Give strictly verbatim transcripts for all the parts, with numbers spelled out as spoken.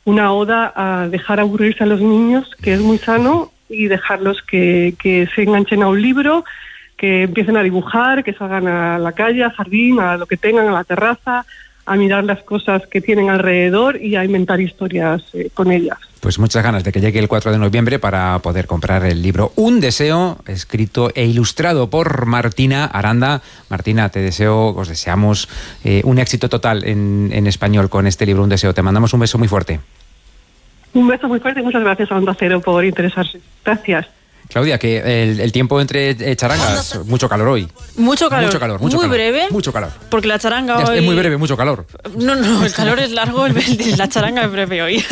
una oda a dejar aburrirse a los niños, que es muy sano, y dejarlos que, que se enganchen a un libro, que empiecen a dibujar, que salgan a la calle, al jardín, a lo que tengan, a la terraza, a mirar las cosas que tienen alrededor y a inventar historias eh, con ellas. Pues muchas ganas de que llegue el cuatro de noviembre para poder comprar el libro Un deseo, escrito e ilustrado por Martina Aranda. Martina, te deseo, os deseamos eh, un éxito total en, en español con este libro Un deseo. Te mandamos un beso muy fuerte. Un beso muy fuerte y muchas gracias a Onda Cero por interesarse. Gracias. Claudia, que el, el tiempo entre eh, charangas, mucho calor hoy. Mucho calor. Mucho calor, mucho muy calor, breve. Mucho calor. Porque la charanga ya, hoy... Es muy breve, mucho calor. No, no, el calor es largo, el, la charanga es breve hoy.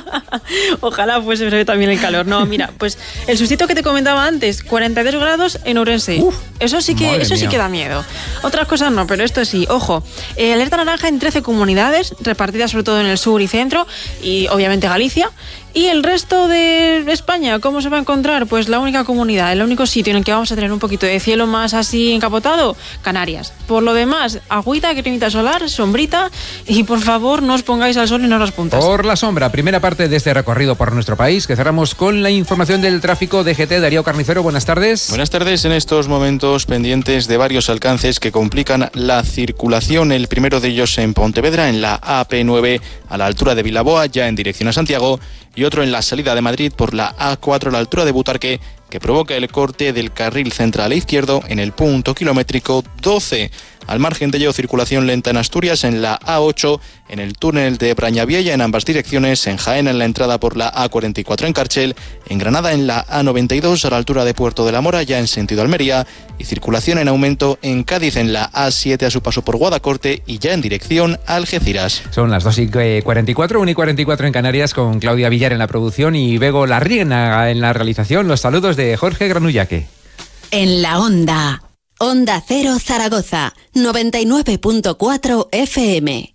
Ojalá fuese breve también el calor. No, mira, pues el sustito que te comentaba antes, cuarenta y dos grados en Ourense. Uf, eso sí que eso mía. sí que da miedo. Otras cosas no, pero esto sí. Ojo, eh, alerta naranja en trece comunidades, repartidas sobre todo en el sur y centro, y obviamente Galicia. ¿Y el resto de España cómo se va a encontrar? Pues la única comunidad, el único sitio en el que vamos a tener un poquito de cielo más así encapotado, Canarias. Por lo demás, agüita, cremita solar, sombrita, y por favor no os pongáis al sol en horas puntas. Por la sombra, primera parte de este recorrido por nuestro país, que cerramos con la información del tráfico de G T. Darío Carnicero, buenas tardes. Buenas tardes, en estos momentos pendientes de varios alcances que complican la circulación. El primero de ellos en Pontevedra, en la A P nueve, a la altura de Vilaboa, ya en dirección a Santiago, y otro en la salida de Madrid por la A cuatro a la altura de Butarque, que provoca el corte del carril central izquierdo en el punto kilométrico doce. Al margen de ello, circulación lenta en Asturias, en la A ocho, en el túnel de Brañaviella en ambas direcciones, en Jaén en la entrada por la A cuarenta y cuatro en Carchel, en Granada en la A noventa y dos a la altura de Puerto de la Mora, ya en sentido Almería, y circulación en aumento en Cádiz en la A siete a su paso por Guadacorte y ya en dirección a Algeciras. Son las dos y cuarenta y cuatro, una y cuarenta y cuatro en Canarias, con Claudia Villar en la producción y Bego Larriena en la realización. Los saludos de Jorge Granullaque. En la Onda. Onda Cero Zaragoza, noventa y nueve punto cuatro F M.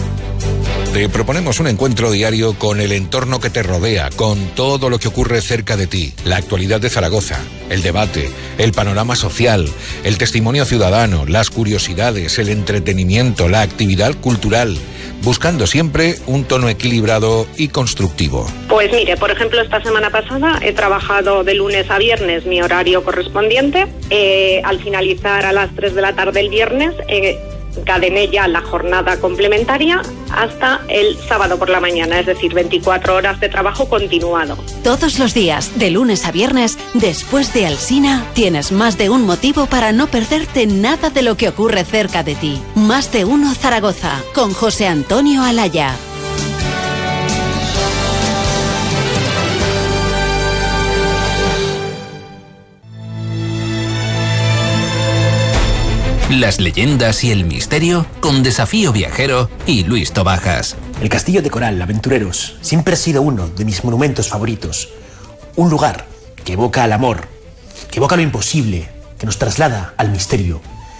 Te proponemos un encuentro diario con el entorno que te rodea, con todo lo que ocurre cerca de ti, la actualidad de Zaragoza, el debate, el panorama social, el testimonio ciudadano, las curiosidades, el entretenimiento, la actividad cultural, buscando siempre un tono equilibrado y constructivo. Pues mire, por ejemplo, esta semana pasada he trabajado de lunes a viernes mi horario correspondiente. Eh, al finalizar a las tres de la tarde el viernes, eh, encadené ya la jornada complementaria hasta el sábado por la mañana, es decir, veinticuatro horas de trabajo continuado. Todos los días, de lunes a viernes, después de Alsina, tienes más de un motivo para no perderte nada de lo que ocurre cerca de ti. Más de uno Zaragoza, con José Antonio Alaya. Las leyendas y el misterio con Desafío Viajero y Luis Tobajas. El Castillo de Coral, Aventureros, siempre ha sido uno de mis monumentos favoritos. Un lugar que evoca al amor, que evoca lo imposible, que nos traslada al misterio.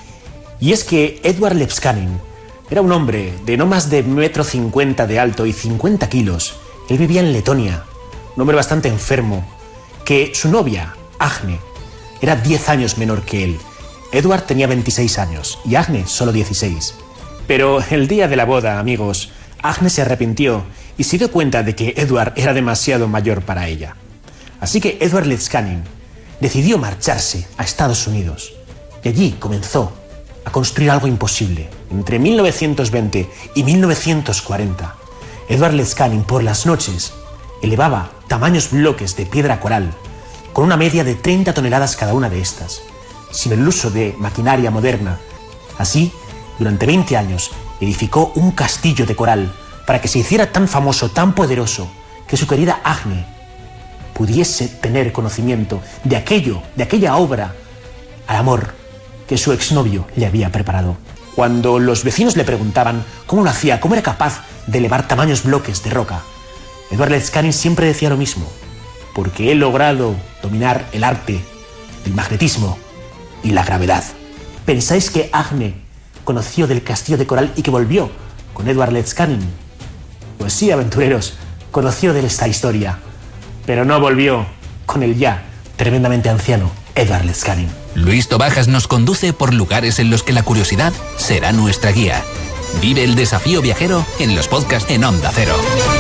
Y es que Edward Lepskanen era un hombre de no más de metro cincuenta de alto y cincuenta kilos. Él vivía en Letonia, un hombre bastante enfermo, que su novia, Agne, era diez años menor que él. Edward tenía veintiséis años y Agne solo dieciséis. Pero el día de la boda, amigos, Agne se arrepintió y se dio cuenta de que Edward era demasiado mayor para ella. Así que Edward Lepskanen decidió marcharse a Estados Unidos y allí comenzó a construir algo imposible. Entre mil novecientos veinte y mil novecientos cuarenta, Edward Lepskanen por las noches elevaba tamaños bloques de piedra coral con una media de treinta toneladas cada una de estas, sin el uso de maquinaria moderna. Así, durante veinte años, edificó un castillo de coral para que se hiciera tan famoso, tan poderoso, que su querida Agne pudiese tener conocimiento de aquello, de aquella obra, al amor que su exnovio le había preparado. Cuando los vecinos le preguntaban cómo lo hacía, cómo era capaz de elevar tamaños bloques de roca, Edward Lepskanen siempre decía lo mismo: porque he logrado dominar el arte del magnetismo y la gravedad. ¿Pensáis que Agne conoció del castillo de coral y que volvió con Edward Lepskanen? Pues sí, aventureros, conoció de esta historia, pero no volvió con el ya tremendamente anciano Edward Lepskanen. Luis Tobajas nos conduce por lugares en los que la curiosidad será nuestra guía. Vive el Desafío Viajero en los podcasts en Onda Cero.